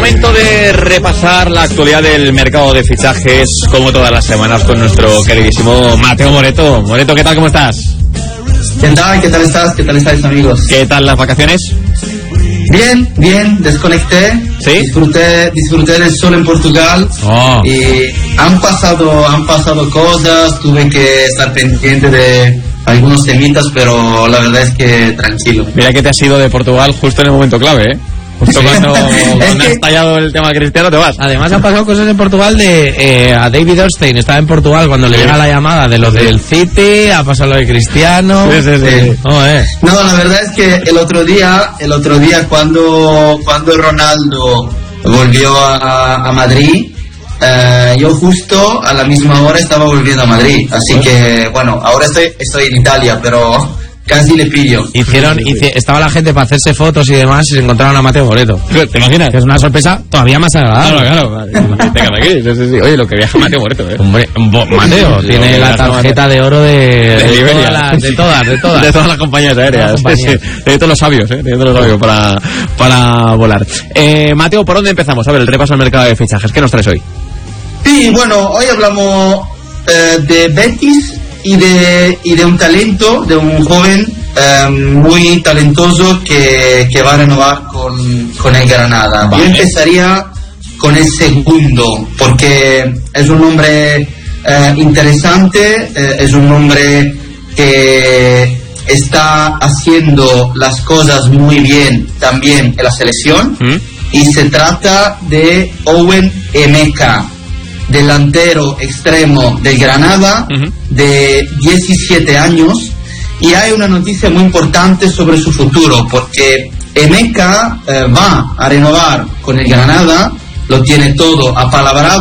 Momento de repasar la actualidad del mercado de fichajes, como todas las semanas, con nuestro queridísimo Mateo Moreto. Moreto, ¿qué tal? ¿Cómo estás? ¿Qué tal? ¿Qué tal estás? ¿Qué tal estáis, amigos? ¿Qué tal las vacaciones? Bien, desconecté. ¿Sí? Disfruté del sol en Portugal. Y han pasado cosas, tuve que estar pendiente de algunos temitas, pero la verdad es que tranquilo. Mira que te has ido de Portugal justo en el momento clave, ¿eh? Justo cuando has tallado el tema cristiano te vas. Además han pasado cosas en Portugal a David Orstein, estaba en Portugal cuando le llega la llamada de los del City, ha pasado lo de Cristiano. Sí. No, la verdad es que el otro día cuando Ronaldo volvió a Madrid, yo justo a la misma hora estaba volviendo a Madrid, así que bueno, ahora estoy en Italia, pero casi le pillo. Estaba la gente para hacerse fotos y demás y se encontraron a Mateo Moreto. ¿Te imaginas? Que es una sorpresa todavía más agradable. Claro. Sí. Oye, lo que viaja Mateo Moreto, ¿eh? Hombre, Mateo tiene la tarjeta de oro de Liberia. De todas. De todas las compañías aéreas. Sí. De todos los sabios, ¿eh? De todos los sabios para volar. Mateo, ¿por dónde empezamos? A ver, el repaso al mercado de fichajes. ¿Qué nos traes hoy? Sí, bueno, hoy hablamos de Betis y de un talento, de un joven muy talentoso que va a renovar con el Granada. Vale. Yo empezaría con el segundo, porque es un nombre interesante, es un nombre que está haciendo las cosas muy bien también en la selección, y se trata de Owen Emeka, delantero extremo del Granada, de 17 años, y hay una noticia muy importante sobre su futuro, porque Emeka va a renovar con el Granada, lo tiene todo apalabrado.